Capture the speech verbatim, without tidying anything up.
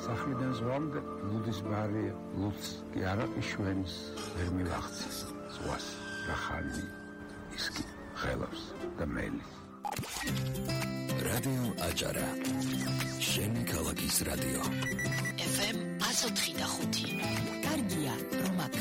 სახლიდან ზღვამდე ლუდის ბარი ლუდს კი არაყი შვენს ვერ მივახცის ზღვას რახანი ის კი ღელავს და მელის რადიო აჭარა შენი ქალაქის რადიო ეფ ემ ათოთხი და ხუთი კარგია რომ